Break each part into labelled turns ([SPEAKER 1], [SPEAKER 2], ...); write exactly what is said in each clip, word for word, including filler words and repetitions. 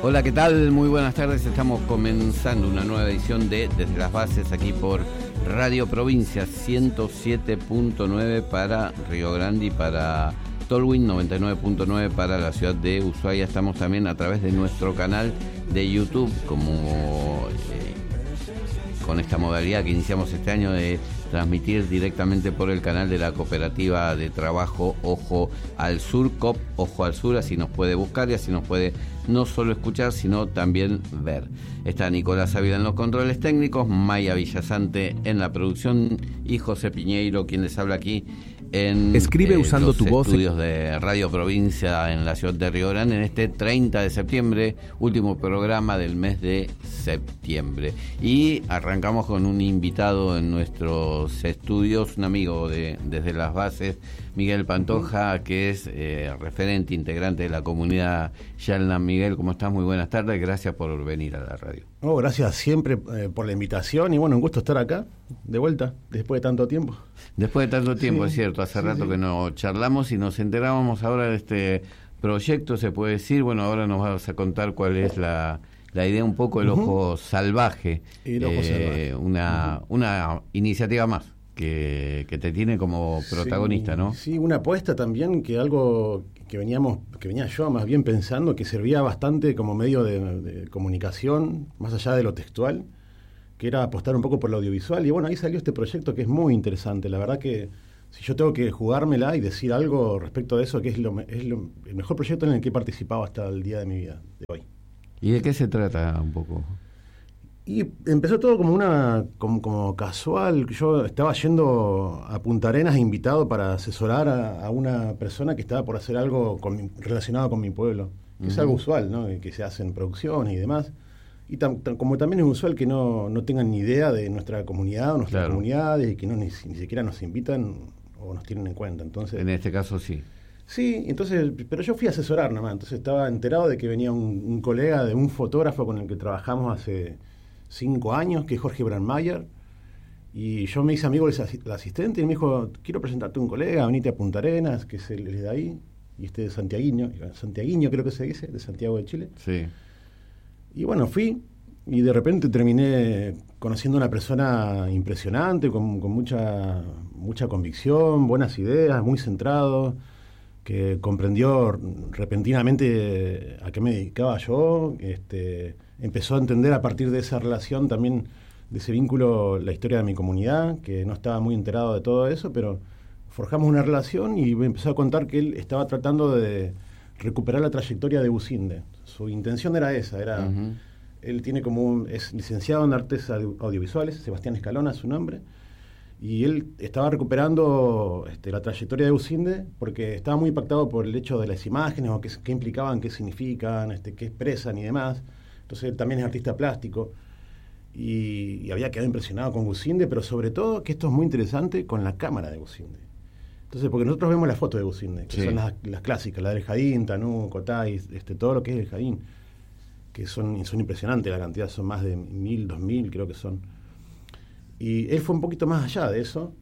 [SPEAKER 1] Hola, ¿qué tal? Muy buenas tardes. Estamos comenzando una nueva edición de Desde las Bases aquí por Radio Provincia ciento siete punto nueve para Río Grande y para Tolwyn, noventa y nueve punto nueve para la ciudad de Ushuaia. Estamos también a través de nuestro canal de YouTube, como eh, con esta modalidad que iniciamos este año de transmitir directamente por el canal de la Cooperativa de Trabajo Ojo al Sur, C O P Ojo al Sur. Así nos puede buscar y así nos puede no solo escuchar, sino también ver. Está Nicolás Ávila en los controles técnicos, Maya Villasante en la producción y José Piñeiro, quien les habla aquí en
[SPEAKER 2] Escribe
[SPEAKER 1] eh,
[SPEAKER 2] usando
[SPEAKER 1] los
[SPEAKER 2] tu voz
[SPEAKER 1] estudios de Radio Provincia en la ciudad de Río Grande en este treinta de septiembre, último programa del mes de septiembre. Y arrancamos con un invitado en nuestros estudios, un amigo de Desde las Bases, Miguel Pantoja, que es eh, referente integrante de la comunidad Yalna. Miguel, ¿cómo estás? Muy buenas tardes, gracias por venir a la radio.
[SPEAKER 3] Oh, gracias siempre eh, por la invitación y bueno, un gusto estar acá, de vuelta, después de tanto tiempo.
[SPEAKER 1] Después de tanto tiempo, sí, es cierto, hace
[SPEAKER 3] sí,
[SPEAKER 1] rato
[SPEAKER 3] sí.
[SPEAKER 1] que no charlamos y nos enterábamos ahora de este proyecto, se puede decir. Bueno, ahora nos vas a contar cuál es la, la idea un poco del uh-huh. Ojo Salvaje,
[SPEAKER 3] El Ojo
[SPEAKER 1] eh,
[SPEAKER 3] Salvaje.
[SPEAKER 1] Una, uh-huh. una iniciativa más que, que te tiene como protagonista,
[SPEAKER 3] sí,
[SPEAKER 1] ¿no?
[SPEAKER 3] Sí, una apuesta también, que algo que veníamos, que venía yo más bien pensando, que servía bastante como medio de, de comunicación, más allá de lo textual, que era apostar un poco por lo audiovisual. Y bueno, ahí salió este proyecto que es muy interesante. La verdad que si yo tengo que jugármela y decir algo respecto de eso, que es, lo, es lo, el mejor proyecto en el que he participado hasta el día de mi vida, de hoy.
[SPEAKER 1] ¿Y de qué se trata un poco?
[SPEAKER 3] Y empezó todo como una como, como casual. Yo estaba yendo a Punta Arenas invitado para asesorar a, a una persona que estaba por hacer algo con mi, relacionado con mi pueblo, que uh-huh. es algo usual, ¿no? Que se hace en producciones y demás. Y tam, tam, como también es usual que no, no tengan ni idea de nuestra comunidad o nuestras
[SPEAKER 1] claro.
[SPEAKER 3] comunidades y que no, ni, ni siquiera nos invitan o nos tienen en cuenta. Entonces,
[SPEAKER 1] en este caso sí.
[SPEAKER 3] Sí, entonces, pero yo fui a asesorar nomás. Entonces estaba enterado de que venía un, un colega de un fotógrafo con el que trabajamos hace cinco años, que es Jorge Brandmeier, y yo me hice amigo del asistente y me dijo, quiero presentarte a un colega, venite a Punta Arenas, que es el, el de ahí, y este de Santiaguiño, Santiaguiño creo que se dice, de Santiago de Chile.
[SPEAKER 1] Sí.
[SPEAKER 3] Y bueno, fui, y de repente terminé conociendo a una persona impresionante, con, con mucha, mucha convicción, buenas ideas, muy centrado, que comprendió repentinamente a qué me dedicaba yo, este... empezó a entender a partir de esa relación también, de ese vínculo, la historia de mi comunidad, que no estaba muy enterado de todo eso, pero forjamos una relación y me empezó a contar que él estaba tratando de recuperar la trayectoria de Businde. Su intención era esa, era uh-huh. él tiene como un, es licenciado en artes audiovisuales, Sebastián Escalona es su nombre, y él estaba recuperando este, la trayectoria de Businde porque estaba muy impactado por el hecho de las imágenes, o qué, qué implicaban, qué significan, este, qué expresan y demás. Entonces él también es artista plástico y, y había quedado impresionado con Businde, pero sobre todo, que esto es muy interesante, con la cámara de Businde. Entonces, porque nosotros vemos las fotos de Businde, que sí. son las, las clásicas, la del Jadín, Tanú, Cotay, este, todo lo que es el Jadín, que son, son impresionantes la cantidad, son más de mil, dos mil creo que son. Y él fue un poquito más allá de eso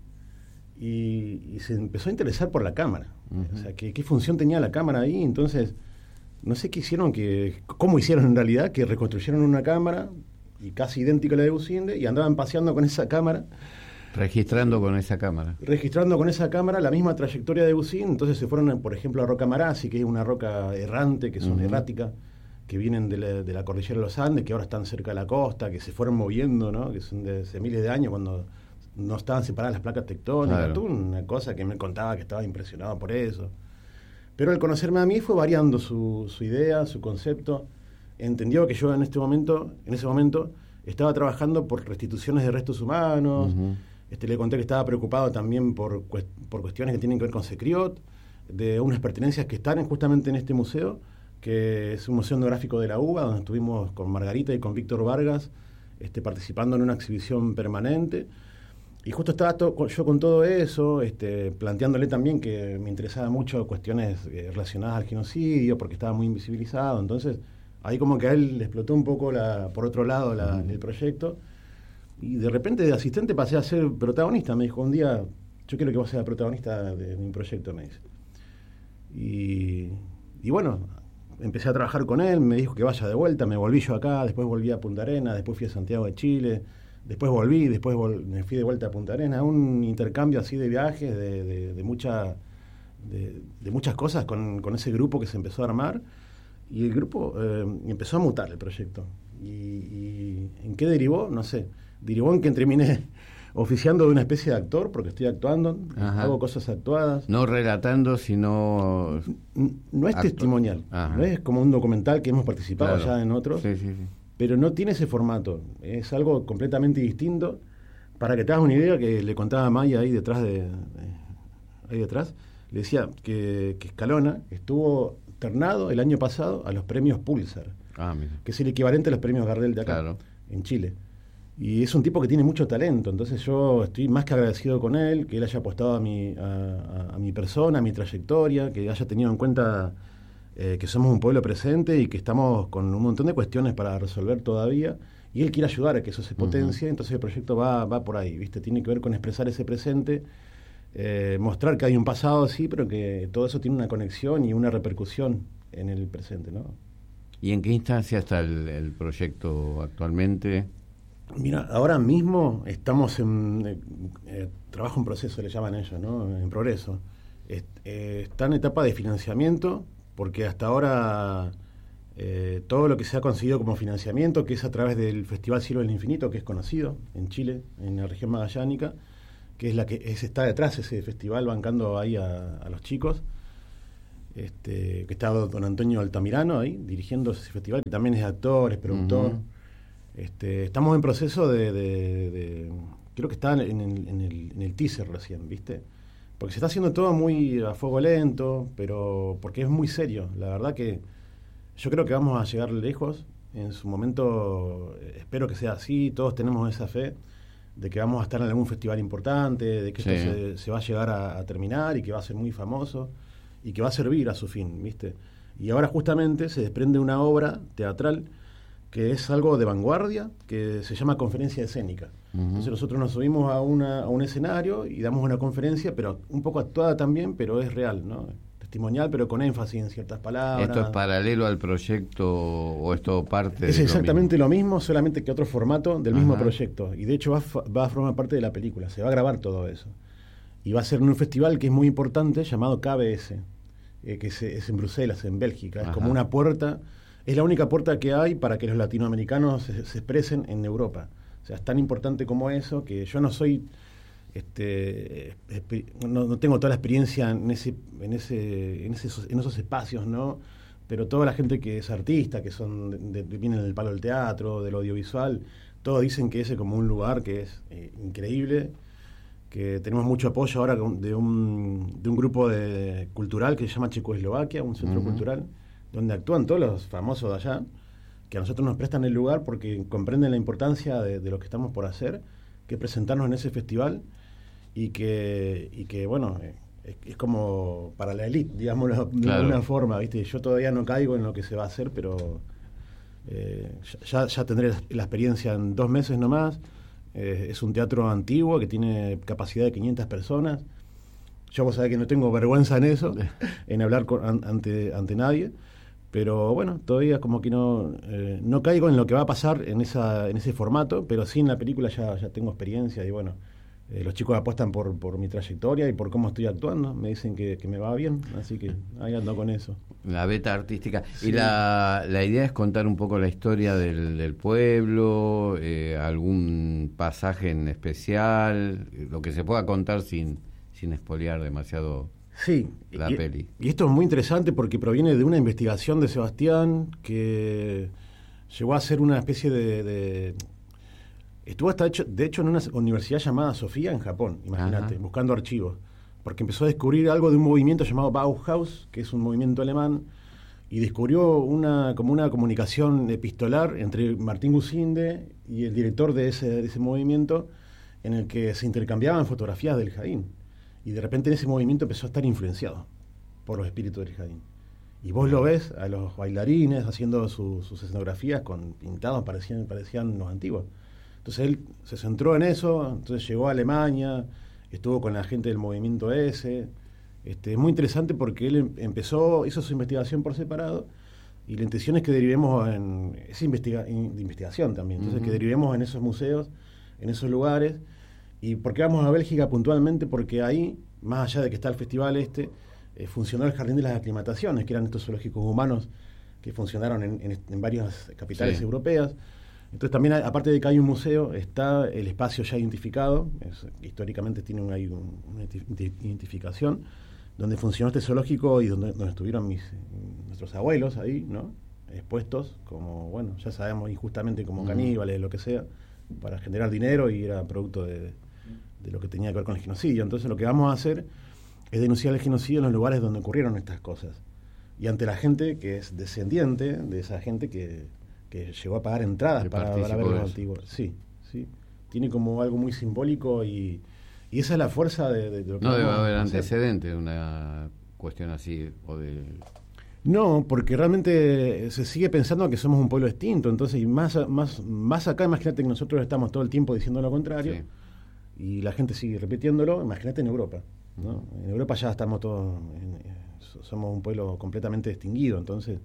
[SPEAKER 3] y, y se empezó a interesar por la cámara. Uh-huh. O sea, ¿qué, qué función tenía la cámara ahí? Entonces, no sé qué hicieron, que cómo hicieron en realidad, que reconstruyeron una cámara y casi idéntica a la de Businde y andaban paseando con esa cámara.
[SPEAKER 1] Registrando con esa cámara.
[SPEAKER 3] Registrando con esa cámara la misma trayectoria de Businde. Entonces se fueron, por ejemplo, a Roca Marazzi, que es una roca errante, que son uh-huh. erráticas, que vienen de la, de la cordillera de los Andes, que ahora están cerca de la costa, que se fueron moviendo, ¿no? Que son de hace miles de años, cuando no estaban separadas las placas tectónicas. Claro. Tú, una cosa que me contaba que estaba impresionado por eso. Pero al conocerme a mí fue variando su, su idea, su concepto. Entendió que yo en este momento, en ese momento, estaba trabajando por restituciones de restos humanos. Uh-huh. Este, le conté que estaba preocupado también por, por cuestiones que tienen que ver con Secriot, de unas pertenencias que están justamente en este museo, que es un museo etnográfico de la U B A, donde estuvimos con Margarita y con Víctor Vargas este, participando en una exhibición permanente. Y justo estaba to- yo con todo eso, este, planteándole también que me interesaba mucho cuestiones eh, relacionadas al genocidio, porque estaba muy invisibilizado. Entonces, ahí como que a él le explotó un poco, la, por otro lado, la, uh-huh. el proyecto. Y de repente de asistente pasé a ser protagonista. Me dijo un día, yo quiero que vos seas protagonista de mi proyecto, me dice. Y, y bueno, empecé a trabajar con él, me dijo que vaya de vuelta, me volví yo acá, después volví a Punta Arenas, después fui a Santiago de Chile, después volví, después vol- me fui de vuelta a Punta Arenas, un intercambio así de viajes, de, de, de, mucha, de, de muchas cosas con, con ese grupo que se empezó a armar, y el grupo eh, empezó a mutar el proyecto. Y, y ¿en qué derivó? No sé. Derivó en que terminé oficiando de una especie de actor, porque estoy actuando, Ajá. hago cosas actuadas.
[SPEAKER 1] No relatando, sino...
[SPEAKER 3] No, no es actu- testimonial, Ajá. no es como un documental que hemos participado claro. ya en otros,
[SPEAKER 1] sí, sí, sí.
[SPEAKER 3] pero no tiene ese formato, es algo completamente distinto. Para que te hagas una idea, que le contaba a Maya ahí detrás, de, de ahí detrás, le decía que, que Escalona estuvo ternado el año pasado a los premios Pulsar,
[SPEAKER 1] ah,
[SPEAKER 3] que es el equivalente a los premios Gardel de acá,
[SPEAKER 1] claro.
[SPEAKER 3] en Chile. Y es un tipo que tiene mucho talento, entonces yo estoy más que agradecido con él, que él haya apostado a mi, a, a, a mi persona, a mi trayectoria, que haya tenido en cuenta eh, que somos un pueblo presente y que estamos con un montón de cuestiones para resolver todavía, y él quiere ayudar a que eso se potencie, uh-huh. entonces el proyecto va, va por ahí, ¿viste? Tiene que ver con expresar ese presente, eh, mostrar que hay un pasado, sí, pero que todo eso tiene una conexión y una repercusión en el presente, ¿no?
[SPEAKER 1] ¿Y en qué instancia está el, el proyecto actualmente?
[SPEAKER 3] Mira, ahora mismo estamos en eh, eh, trabajo en proceso, le llaman ellos, ¿no? En progreso. Est, eh, está en etapa de financiamiento, porque hasta ahora eh, todo lo que se ha conseguido como financiamiento, que es a través del Festival Cielo del Infinito, que es conocido en Chile, en la región magallánica, que es la que es, está detrás ese festival, bancando ahí a, a los chicos, este, que está don Antonio Altamirano ahí, dirigiendo ese festival, que también es actor, es productor. Uh-huh. Este, estamos en proceso de, de, de creo que está en el, en, el, en el teaser recién, ¿viste? Porque se está haciendo todo muy a fuego lento, pero porque es muy serio. La verdad que yo creo que vamos a llegar lejos. En su momento espero que sea así, todos tenemos esa fe de que vamos a estar en algún festival importante, de que sí. esto se, se va a llegar a, a terminar y que va a ser muy famoso y que va a servir a su fin, ¿viste? Y ahora justamente se desprende una obra teatral que es algo de vanguardia, que se llama conferencia escénica. Uh-huh. Entonces nosotros nos subimos a, una, a un escenario y damos una conferencia, pero un poco actuada también, pero es real, ¿no? Testimonial, pero con énfasis en ciertas palabras.
[SPEAKER 1] ¿Esto es paralelo al proyecto o es todo parte de
[SPEAKER 3] Es
[SPEAKER 1] lo
[SPEAKER 3] exactamente
[SPEAKER 1] mismo?
[SPEAKER 3] lo mismo, solamente que otro formato del Ajá. mismo proyecto. Y de hecho va, va a formar parte de la película, se va a grabar todo eso. Y va a ser en un festival que es muy importante, llamado K B S, eh, que es, es en Bruselas, en Bélgica. Ajá. Es como una puerta... Es la única puerta que hay para que los latinoamericanos se, se expresen en Europa. O sea, es tan importante como eso, que yo no soy, este, no, no tengo toda la experiencia en ese, en ese, en esos, en esos espacios, ¿no? Pero toda la gente que es artista, que son de, de, vienen del palo del teatro, del audiovisual, todos dicen que ese es como un lugar que es eh, increíble, que tenemos mucho apoyo ahora de un, de un grupo de, cultural que se llama Checoslovaquia, un centro uh-huh. cultural, donde actúan todos los famosos de allá, que a nosotros nos prestan el lugar porque comprenden la importancia de, de lo que estamos por hacer, que presentarnos en ese festival y que, y que bueno, es, es como para la élite, digámoslo de claro. alguna forma, ¿viste? Yo todavía no caigo en lo que se va a hacer, pero eh, ya, ya tendré la experiencia en dos meses nomás. Eh, es un teatro antiguo que tiene capacidad de quinientas personas. Yo vos sabés que no tengo vergüenza en eso, en hablar con, an, ante, ante nadie. Pero bueno, todavía como que no eh, no caigo en lo que va a pasar en esa en ese formato, pero sí en la película ya, ya tengo experiencia y bueno, eh, los chicos apuestan por, por mi trayectoria y por cómo estoy actuando, me dicen que, que me va bien, así que ahí ando con eso.
[SPEAKER 1] La beta artística. Sí. Y la, la idea es contar un poco la historia del, del pueblo, eh, algún pasaje en especial, lo que se pueda contar sin, sin espolear demasiado...
[SPEAKER 3] Sí,
[SPEAKER 1] la
[SPEAKER 3] y,
[SPEAKER 1] peli.
[SPEAKER 3] Y esto es muy interesante porque proviene de una investigación de Sebastián que llegó a ser una especie de... de estuvo hasta hecho, de hecho en una universidad llamada Sofía en Japón, imagínate, Ajá. buscando archivos, porque empezó a descubrir algo de un movimiento llamado Bauhaus, que es un movimiento alemán, y descubrió una como una comunicación epistolar entre Martín Gusinde y el director de ese, de ese movimiento, en el que se intercambiaban fotografías del Jardín. Y de repente en ese movimiento empezó a estar influenciado por los espíritus del Jardín. Y vos lo ves a los bailarines haciendo su, sus escenografías con pintados, parecían, parecían los antiguos. Entonces él se centró en eso, entonces llegó a Alemania, estuvo con la gente del movimiento ese. Este, es muy interesante porque él empezó, hizo su investigación por separado, y la intención es que derivemos en... es investiga, in, de investigación también, entonces uh-huh. que derivemos en esos museos, en esos lugares. ¿Y por qué vamos a Bélgica puntualmente? Porque ahí, más allá de que está el festival este, eh, funcionó el Jardín de las Aclimataciones, que eran estos zoológicos humanos que funcionaron en, en, en varias capitales sí. europeas. Entonces también, aparte de que hay un museo, está el espacio ya identificado, es, históricamente tiene una, un, una identificación, donde funcionó este zoológico y donde, donde estuvieron mis, nuestros abuelos ahí, ¿no? Expuestos como, bueno, ya sabemos, injustamente como caníbales, lo que sea, para generar dinero, y era producto de, de lo que tenía que ver con el genocidio. Entonces lo que vamos a hacer es denunciar el genocidio en los lugares donde ocurrieron estas cosas. Y ante la gente que es descendiente de esa gente que, que llegó a pagar entradas para, para ver los antiguos. Sí, sí. Tiene como algo muy simbólico y, y esa es la fuerza de, de, de lo que
[SPEAKER 1] no debe haber antecedentes de una cuestión así o de...
[SPEAKER 3] No, porque realmente se sigue pensando que somos un pueblo extinto, entonces, y más, más, más acá, imagínate que nosotros estamos todo el tiempo diciendo lo contrario, sí. y la gente sigue repitiéndolo, imagínate en Europa, ¿no? En Europa ya estamos todos, en, somos un pueblo completamente extinguido, entonces,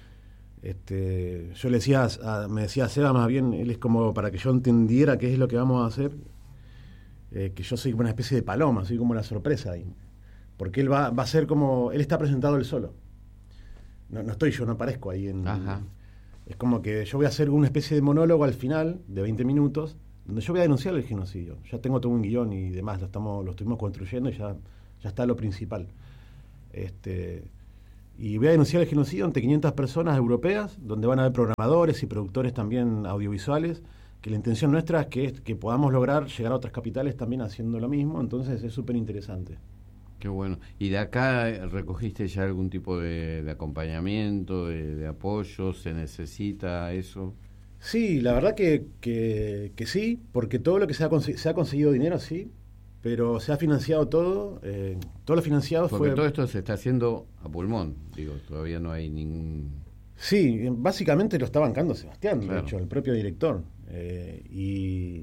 [SPEAKER 3] este, yo le decía, a, me decía a Seba más bien, él es como para que yo entendiera qué es lo que vamos a hacer, eh, que yo soy como una especie de paloma, soy como la sorpresa ahí, porque él va, va a ser como, él está presentado él solo. No, no estoy yo, no aparezco ahí. En,
[SPEAKER 1] Ajá.
[SPEAKER 3] Es como que yo voy a hacer una especie de monólogo al final, de veinte minutos, donde yo voy a denunciar el genocidio. Ya tengo todo un guión y demás, lo estamos lo estuvimos construyendo y ya, ya está lo principal. Este, y voy a denunciar el genocidio ante quinientas personas europeas, donde van a haber programadores y productores también audiovisuales, que la intención nuestra es que, es que podamos lograr llegar a otras capitales también haciendo lo mismo, entonces es súper interesante.
[SPEAKER 1] Qué bueno. ¿Y de acá recogiste ya algún tipo de, de acompañamiento, de, de apoyo? ¿Se necesita eso?
[SPEAKER 3] Sí, la verdad que, que, que sí, porque todo lo que se ha, se ha conseguido dinero, sí, pero se ha financiado todo, eh, todo lo financiado
[SPEAKER 1] porque
[SPEAKER 3] fue...
[SPEAKER 1] Porque todo esto se está haciendo a pulmón, digo, todavía no hay ningún...
[SPEAKER 3] Sí, básicamente lo está bancando Sebastián,
[SPEAKER 1] claro.
[SPEAKER 3] de hecho, el propio director, eh, y...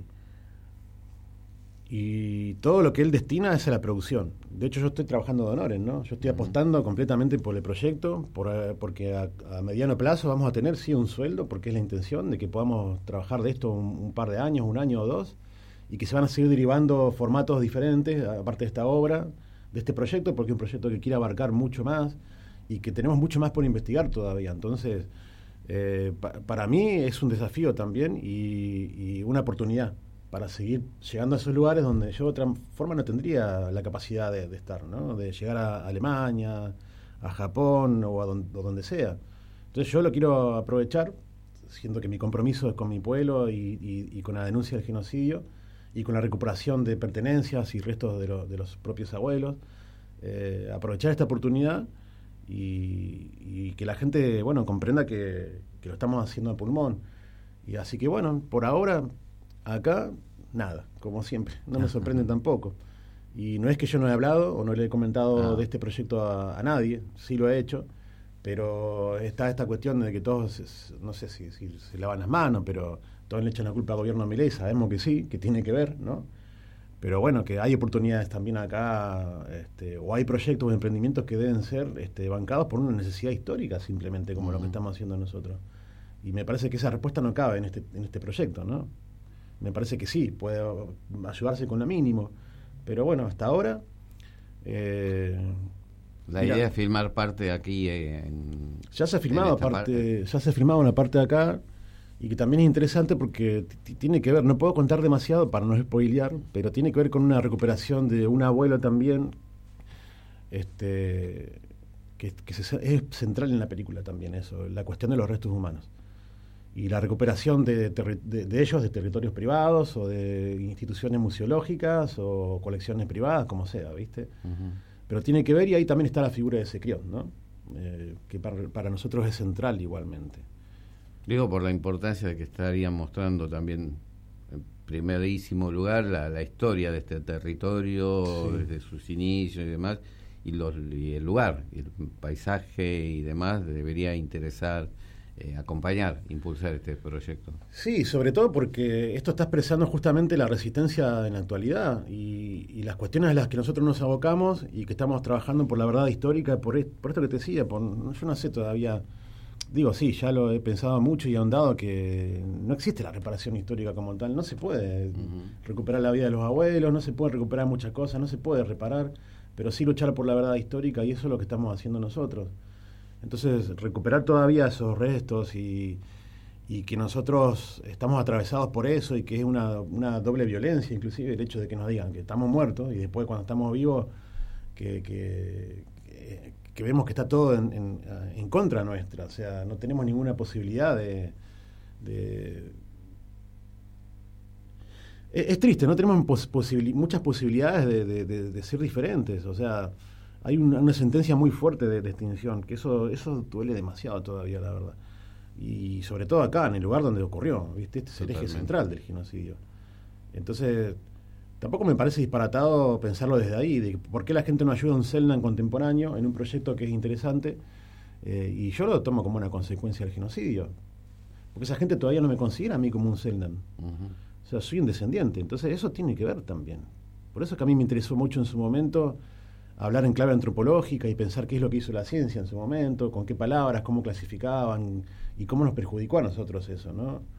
[SPEAKER 3] y todo lo que él destina es a la producción. De hecho, yo estoy trabajando de honores, ¿no? Yo estoy uh-huh. apostando completamente por el proyecto, por, porque a, a mediano plazo vamos a tener, sí, un sueldo, porque es la intención de que podamos trabajar de esto un, un par de años, un año o dos, y que se van a seguir derivando formatos diferentes, aparte de esta obra, de este proyecto, porque es un proyecto que quiere abarcar mucho más, y que tenemos mucho más por investigar todavía. Entonces, eh, pa, para mí es un desafío también, y, y una oportunidad para seguir llegando a esos lugares donde yo de otra forma no tendría la capacidad de, de estar, ¿no? De llegar a Alemania, a Japón o a donde, o donde sea. Entonces yo lo quiero aprovechar, siendo que mi compromiso es con mi pueblo y, y, y con la denuncia del genocidio y con la recuperación de pertenencias y restos de, lo, de los propios abuelos, eh, aprovechar esta oportunidad y, y que la gente, bueno, comprenda que, que lo estamos haciendo a pulmón. Y así que bueno, por ahora... acá, nada, como siempre, no me sorprende tampoco. Y no es que yo no he hablado o no le he comentado ah. de este proyecto a, a nadie, sí lo he hecho, pero está esta cuestión de que todos, no sé si, si se lavan las manos, pero todos le echan la culpa al gobierno de Milei, sabemos que sí, que tiene que ver, ¿no? Pero bueno, que hay oportunidades también acá, este, o hay proyectos o emprendimientos que deben ser este, bancados por una necesidad histórica, simplemente, como uh-huh. lo que estamos haciendo nosotros. Y me parece que esa respuesta no cabe en este, en este proyecto, ¿no? Me parece que sí, puede ayudarse con lo mínimo. Pero bueno, hasta ahora... Eh,
[SPEAKER 1] la mira, idea es filmar parte aquí en...
[SPEAKER 3] Ya se ha filmado parte, parte, ya se ha filmado una parte de acá, y que también es interesante porque t- tiene que ver, no puedo contar demasiado para no spoilear, pero tiene que ver con una recuperación de un abuelo también, este que, que se, es central en la película también eso, la cuestión de los restos humanos. Y la recuperación de, terri- de, de ellos de territorios privados o de instituciones museológicas o colecciones privadas, como sea, ¿viste? Uh-huh. Pero tiene que ver, y ahí también está la figura de Cecrión, ¿no? Eh, que para, para nosotros es central igualmente.
[SPEAKER 1] Digo, por la importancia de que estarían mostrando también en primerísimo lugar la, la historia de este territorio, sí. desde sus inicios y demás, y, los, y el lugar, y el paisaje y demás, debería interesar... Eh, acompañar, impulsar este proyecto.
[SPEAKER 3] Sí, sobre todo porque esto está expresando justamente la resistencia en la actualidad y, y las cuestiones a las que nosotros nos abocamos y que estamos trabajando por la verdad histórica, por, est- por esto que te decía, por, yo no sé todavía, digo, sí, ya lo he pensado mucho y ahondado que no existe la reparación histórica como tal. No se puede uh-huh. recuperar la vida de los abuelos, no se puede recuperar muchas cosas, no se puede reparar, pero sí luchar por la verdad histórica, y eso es lo que estamos haciendo nosotros. Entonces, recuperar todavía esos restos y, y que nosotros estamos atravesados por eso, y que es una, una doble violencia, inclusive el hecho de que nos digan que estamos muertos y después cuando estamos vivos que... que, que que vemos que está todo en, en, en contra nuestra, o sea, no tenemos ninguna posibilidad de... de... Es, es triste, no tenemos pos, posibili- muchas posibilidades de, de, de, de ser diferentes, o sea, hay una, una sentencia muy fuerte de, de extinción, que eso, eso duele demasiado todavía, la verdad. Y sobre todo acá, en el lugar donde ocurrió, ¿viste? Este es el eje central del genocidio. Entonces... Tampoco me parece disparatado pensarlo desde ahí, de por qué la gente no ayuda a un Selnan contemporáneo en un proyecto que es interesante, eh, y yo lo tomo como una consecuencia del genocidio, porque esa gente todavía no me considera a mí como un Selnan. Uh-huh. O sea, soy un descendiente, entonces eso tiene que ver también. Por eso es que a mí me interesó mucho en su momento hablar en clave antropológica y pensar qué es lo que hizo la ciencia en su momento, con qué palabras, cómo clasificaban y cómo nos perjudicó a nosotros eso, ¿no?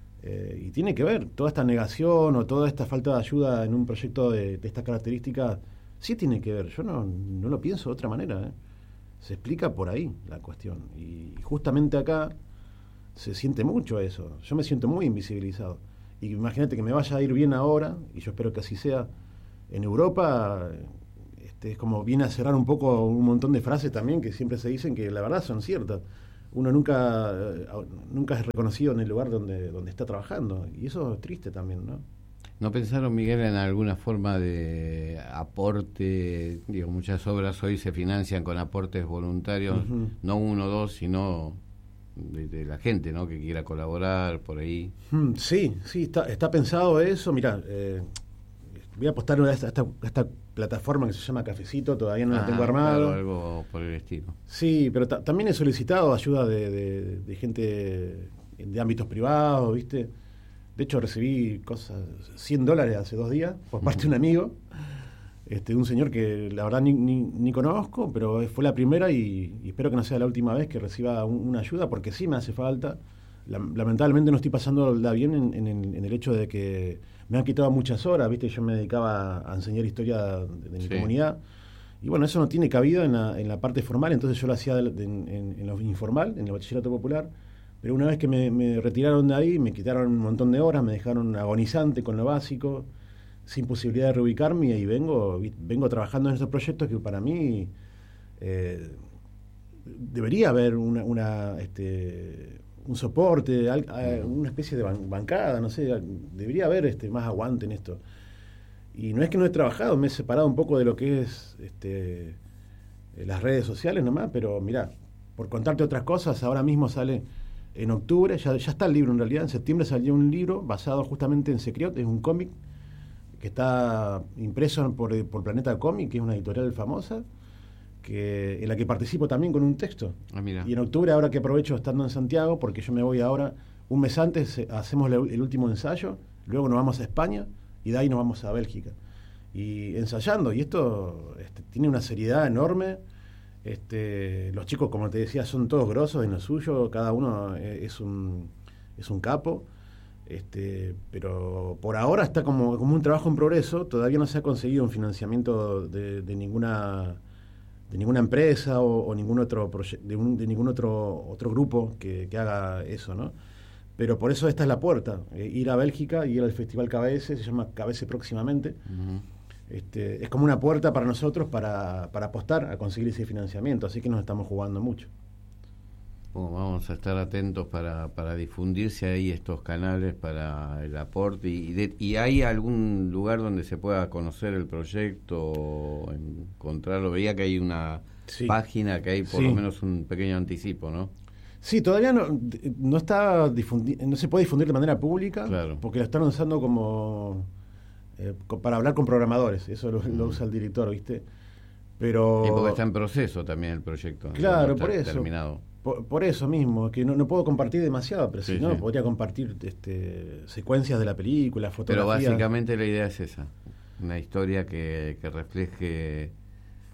[SPEAKER 3] Eh, y tiene que ver, toda esta negación o toda esta falta de ayuda en un proyecto de, de estas características, sí tiene que ver. Yo no, no lo pienso de otra manera, ¿eh? Se explica por ahí la cuestión. Y justamente acá se siente mucho eso. Yo me siento muy invisibilizado. Y imagínate que me vaya a ir bien ahora, y yo espero que así sea, en Europa. Este, es como viene a cerrar un poco un montón de frases también que siempre se dicen que la verdad son ciertas. Uno nunca nunca es reconocido en el lugar donde donde está trabajando, y eso es triste también, ¿no?
[SPEAKER 1] ¿No pensaron, Miguel, en alguna forma de aporte? Digo, muchas obras hoy se financian con aportes voluntarios, uh-huh. no uno o dos, sino de, de la gente, ¿no?, que quiera colaborar por ahí.
[SPEAKER 3] Hmm, sí, sí, está, está pensado eso. Mirá, eh, voy a apostar a esta, a, esta, a esta plataforma que se llama Cafecito, todavía no ah, la tengo armada.
[SPEAKER 1] Claro, algo por el estilo.
[SPEAKER 3] Sí, pero ta- también he solicitado ayuda de, de, de gente de ámbitos privados, ¿viste? De hecho, recibí cosas, cien dólares hace dos días por parte de un amigo, este, un señor que la verdad ni, ni, ni conozco, pero fue la primera y, y espero que no sea la última vez que reciba un, una ayuda, porque sí me hace falta. La, lamentablemente no estoy pasándola bien en, en, el, en el hecho de que me han quitado muchas horas, ¿viste? Yo me dedicaba a enseñar historia de, de mi sí. comunidad, y bueno, eso no tiene cabida en la, en la parte formal, entonces yo lo hacía de, de, en, en, en lo informal, en el bachillerato popular. Pero una vez que me, me retiraron de ahí, me quitaron un montón de horas, me dejaron agonizante con lo básico, sin posibilidad de reubicarme, y ahí vengo, vengo trabajando en estos proyectos que para mí eh, debería haber una, una este, un soporte, una especie de ban- bancada, no sé, debería haber este, más aguante en esto. Y no es que no he trabajado, me he separado un poco de lo que es este, las redes sociales nomás, pero mirá, por contarte otras cosas, ahora mismo sale... En octubre, ya, ya está el libro en realidad, en septiembre salió un libro basado justamente en Secret, es un cómic que está impreso por, por Planeta Cómic, que es una editorial famosa, que, en la que participo también con un texto.
[SPEAKER 1] Ah, mira.
[SPEAKER 3] Y en octubre, ahora que aprovecho estando en Santiago, porque yo me voy ahora, un mes antes hacemos el, el último ensayo, luego nos vamos a España y de ahí nos vamos a Bélgica. Y ensayando, y esto este, tiene una seriedad enorme. Este, los chicos, como te decía, son todos grosos en lo suyo, cada uno es un es un capo, este, pero por ahora está como, como un trabajo en progreso. Todavía no se ha conseguido un financiamiento de, de ninguna de ninguna empresa o, o ningún otro proye- de, un, de ningún otro otro grupo que, que haga eso, ¿no? Pero por eso esta es la puerta, eh, ir a Bélgica y ir al Festival K B S, se llama K B S próximamente. Uh-huh. Este, es como una puerta para nosotros para, para apostar a conseguir ese financiamiento, así que nos estamos jugando mucho.
[SPEAKER 1] Bueno, vamos a estar atentos para, para difundir si hay estos canales para el aporte. ¿Y, de, y hay algún lugar donde se pueda conocer el proyecto o encontrarlo? Veía que hay una sí. página, que hay por sí. lo menos un pequeño anticipo, ¿no?
[SPEAKER 3] Sí, todavía no, no está difundi- no se puede difundir de manera pública,
[SPEAKER 1] claro.
[SPEAKER 3] porque lo están usando como... Eh, para hablar con programadores, eso lo, lo usa el director, ¿viste? Pero...
[SPEAKER 1] Y porque está en proceso también el proyecto.
[SPEAKER 3] Claro,
[SPEAKER 1] no
[SPEAKER 3] por eso.
[SPEAKER 1] Terminado.
[SPEAKER 3] Por, por eso mismo, que no, no puedo compartir demasiado, pero sí, si no, sí. podría compartir este, secuencias de la película, fotografías.
[SPEAKER 1] Pero básicamente la idea es esa, una historia que, que refleje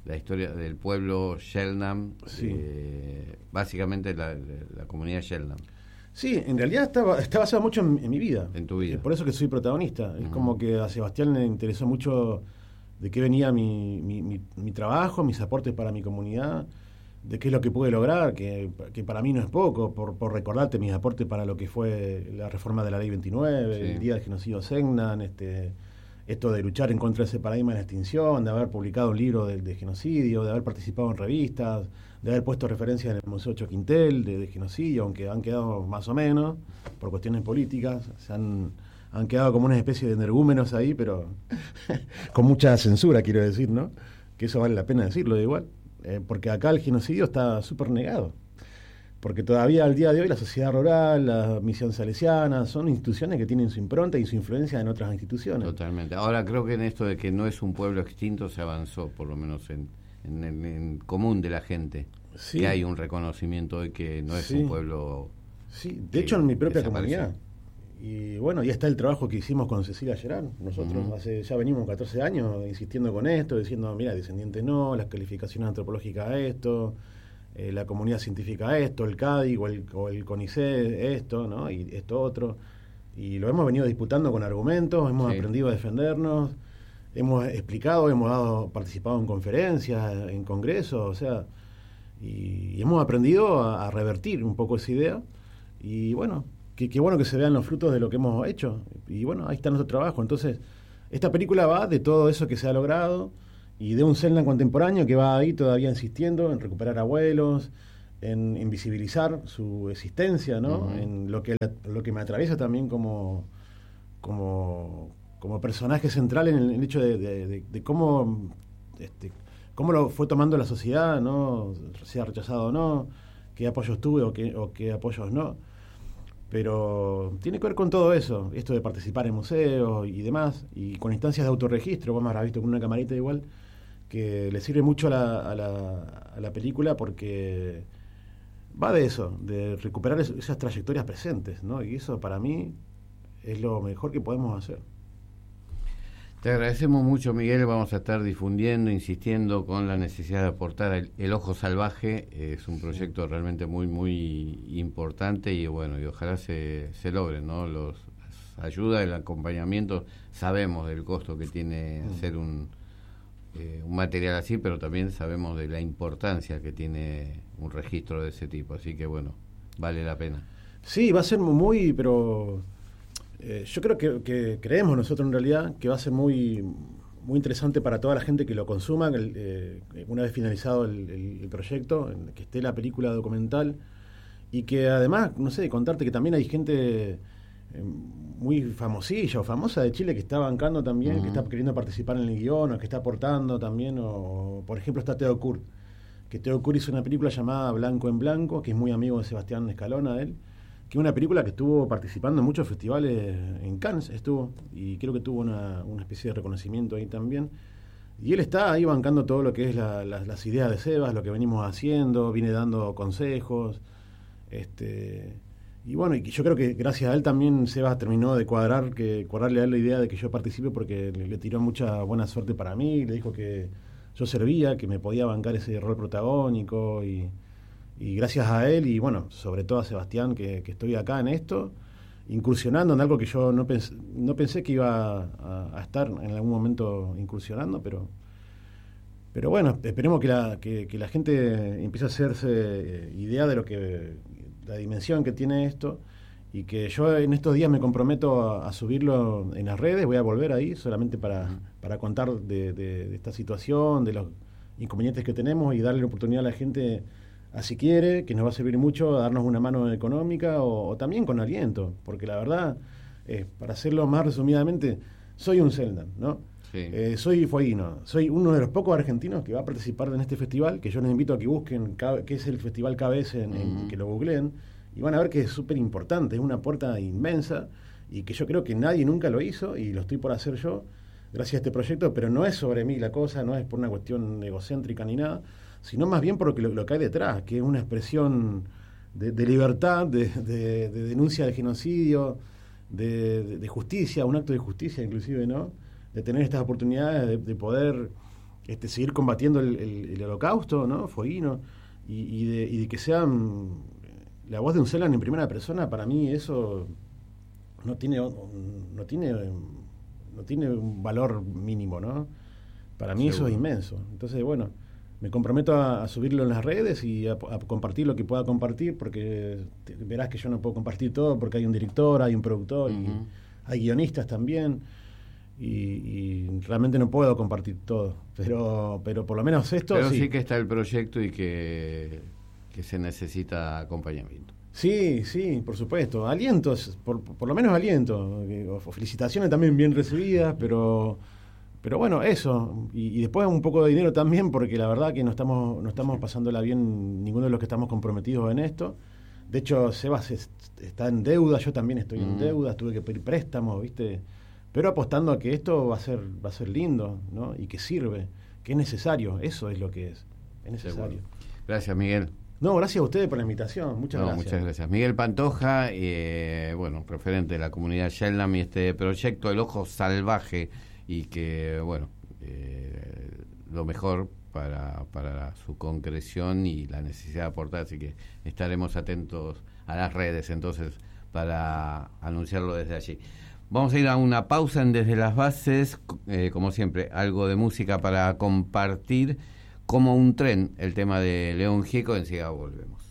[SPEAKER 1] la historia del pueblo Selknam,
[SPEAKER 3] Sí.
[SPEAKER 1] eh, básicamente la, la comunidad Selknam.
[SPEAKER 3] Sí, en realidad está, está basado mucho en, en mi vida.
[SPEAKER 1] En tu vida.
[SPEAKER 3] Eh, Por eso que soy protagonista. Es
[SPEAKER 1] Ujú.
[SPEAKER 3] como que a Sebastián le interesó mucho de qué venía mi, mi, mi, mi trabajo, mis aportes para mi comunidad, de qué es lo que pude lograr, que, que para mí no es poco, por, por recordarte mis aportes para lo que fue la reforma de la Ley veintinueve,
[SPEAKER 1] Sí.
[SPEAKER 3] el Día del Genocidio Selknam, este, esto de luchar en contra de ese paradigma de la extinción, de haber publicado un libro de, de genocidio, de haber participado en revistas, de haber puesto referencias en el Museo Choquintel de, de genocidio, aunque han quedado más o menos por cuestiones políticas, se han, han quedado como una especie de energúmenos ahí, pero con mucha censura, quiero decir, ¿no? Que eso vale la pena decirlo de igual, eh, porque acá el genocidio está súper negado. Porque todavía al día de hoy la sociedad rural, la misión salesiana, son instituciones que tienen su impronta y su influencia en otras instituciones.
[SPEAKER 1] Totalmente. Ahora creo que en esto de que no es un pueblo extinto se avanzó, por lo menos en, en el en común de la gente.
[SPEAKER 3] Sí.
[SPEAKER 1] Que hay un reconocimiento hoy que no es
[SPEAKER 3] Sí.
[SPEAKER 1] un pueblo...
[SPEAKER 3] Sí, de
[SPEAKER 1] que
[SPEAKER 3] hecho en mi propia
[SPEAKER 1] desapareció.
[SPEAKER 3] comunidad. Y bueno, ya está el trabajo que hicimos con Cecilia Gerard. Nosotros
[SPEAKER 1] Ujú.
[SPEAKER 3] hace ya venimos catorce años insistiendo con esto, diciendo, mira, descendientes no, las calificaciones antropológicas esto, eh, la comunidad científica esto, el CADI o el, o el CONICET esto, ¿no? Y esto otro. Y lo hemos venido disputando con argumentos, hemos
[SPEAKER 1] Sí.
[SPEAKER 3] aprendido a defendernos, hemos explicado, hemos dado, participado en conferencias, en congresos, o sea, y, y hemos aprendido a, a revertir un poco esa idea. Y bueno, qué qué bueno que se vean los frutos de lo que hemos hecho. Y bueno, ahí está nuestro trabajo. Entonces, esta película va de todo eso que se ha logrado y de un Selknam contemporáneo que va ahí todavía insistiendo en recuperar abuelos, en, en visibilizar su existencia, ¿no?
[SPEAKER 1] Ujú.
[SPEAKER 3] En lo que, lo que me atraviesa también como, como, como personaje central en el, el hecho de, de- de- de cómo, este, cómo lo fue tomando la sociedad, ¿no? Sea rechazado o no, qué apoyos tuve o qué, o qué apoyos no. Pero tiene que ver con todo eso, esto de participar en museos y demás, y con instancias de autorregistro, vos me habrás visto con una camarita igual, que le sirve mucho a la, a la, a la película porque va de eso, de recuperar es- esas trayectorias presentes, ¿no? Y eso para mí es lo mejor que podemos hacer.
[SPEAKER 1] Te agradecemos mucho, Miguel. Vamos a estar difundiendo, insistiendo con la necesidad de aportar el, el Ojo Salvaje. Es un proyecto realmente muy, muy importante y bueno, y ojalá se, se logre, ¿no? Los, las ayudas, el acompañamiento. Sabemos del costo que tiene hacer un, eh, un material así, pero también sabemos de la importancia que tiene un registro de ese tipo. Así que bueno, vale la pena.
[SPEAKER 3] Sí, va a ser muy, pero eh, yo creo que, que creemos nosotros en realidad que va a ser muy, muy interesante para toda la gente que lo consuma, que el, eh, una vez finalizado el, el- el proyecto, en que esté la película documental y que además, no sé, contarte que también hay gente eh, muy famosilla o famosa de Chile que está bancando también,
[SPEAKER 1] Ujú.
[SPEAKER 3] que está queriendo participar en el guión o que está aportando también, o por ejemplo está Teo Kurt, que Teo Kurt hizo una película llamada Blanco en Blanco, que es muy amigo de Sebastián Escalona, él, que es una película que estuvo participando en muchos festivales, en Cannes estuvo, y creo que tuvo una, una especie de reconocimiento ahí también. Y él está ahí bancando todo lo que es la- la- las ideas de Sebas, lo que venimos haciendo, viene dando consejos. Este, y bueno, y yo creo que gracias a él también Sebas terminó de cuadrar, que cuadrarle a él la idea de que yo participe porque le, le tiró mucha buena suerte para mí, le dijo que yo servía, que me podía bancar ese rol protagónico y, y gracias a él y bueno, sobre todo a Sebastián que, que estoy acá en esto, incursionando en algo que yo no pensé, no pensé que iba a, a estar en algún momento incursionando, pero pero bueno, esperemos que la, que, que la gente empiece a hacerse eh, idea de lo que la dimensión que tiene esto y que yo en estos días me comprometo a, a subirlo en las redes, voy a volver ahí solamente para, para contar de, de- de esta situación, de los inconvenientes que tenemos y darle la oportunidad a la gente, a si quiere, que nos va a servir mucho, a darnos una mano económica o, o también con aliento, porque la verdad, eh, para hacerlo más resumidamente, soy un Selknam, ¿no?
[SPEAKER 1] Sí.
[SPEAKER 3] Eh, soy fueguino, soy uno de los pocos argentinos que va a participar en este festival, que yo les invito a que busquen K- qué es el Festival K B S, en, en-
[SPEAKER 1] Ujú.
[SPEAKER 3] que lo googleen, y van a ver que es súper importante, es una puerta inmensa, y que yo creo que nadie nunca lo hizo, y lo estoy por hacer yo, gracias a este proyecto, pero no es sobre mí la cosa, no es por una cuestión egocéntrica ni nada, sino más bien por lo que, lo que hay detrás, que es una expresión de, de libertad, de, de- de denuncia del genocidio, de, de- de justicia, un acto de justicia inclusive, ¿no? De tener estas oportunidades de, de poder este, seguir combatiendo el, el, el holocausto, ¿no? Fueguino, y, y, de, y de que sean la voz de un Celan en primera persona, para mí eso no tiene no tiene no tiene un valor mínimo, ¿no? Para mí Seguro. Eso es inmenso. Entonces, bueno, me comprometo a, a subirlo en las redes y a, a compartir lo que pueda compartir, porque te, verás que yo no puedo compartir todo, porque hay un director, hay un productor, uh-huh. y hay guionistas también, y, y realmente no puedo compartir todo, pero pero por lo menos esto
[SPEAKER 1] pero
[SPEAKER 3] sí.
[SPEAKER 1] sí que está el proyecto y que, que se necesita acompañamiento.
[SPEAKER 3] Sí, sí, por supuesto, alientos, por, por lo menos aliento, o felicitaciones también bien recibidas, pero pero bueno, eso, y, y después un poco de dinero también, porque la verdad que no estamos no estamos pasándola bien ninguno de los que estamos comprometidos en esto. De hecho, Sebas es, está en deuda, yo también estoy mm. en deuda, tuve que pedir préstamos, ¿viste? Pero apostando a que esto va a ser va a ser lindo, ¿no? Y que sirve, que es necesario, eso es lo que es, es necesario.
[SPEAKER 1] Gracias, Miguel.
[SPEAKER 3] No, gracias a ustedes por la invitación, muchas
[SPEAKER 1] no,
[SPEAKER 3] gracias.
[SPEAKER 1] Muchas gracias. Miguel Pantoja, eh, bueno, referente de la comunidad Yelnam y este proyecto El Ojo Salvaje, y que, bueno, eh, lo mejor para, para su concreción y la necesidad de aportar, así que estaremos atentos a las redes entonces para anunciarlo desde allí. Vamos a ir a una pausa en Desde las Bases, eh, como siempre, algo de música para compartir, como un tren, el tema de León Gieco, enseguida volvemos.